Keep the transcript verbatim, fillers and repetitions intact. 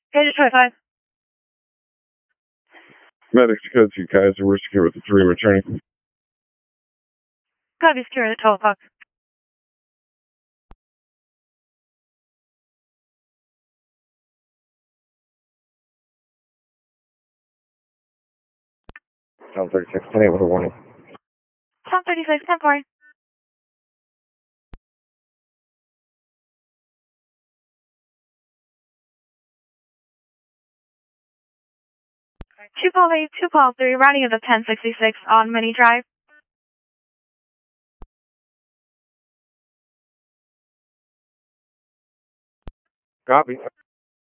Gauge twenty-five. Medics code two Kaiser, we're secure with the three returning. Gotta be secure at twelve o'clock. Town thirty-six, ten eight with a warning. Town thirty-six, ten four. two twelve eight, two twelve three, routing of the ten sixty-six on Mini Drive. Copy.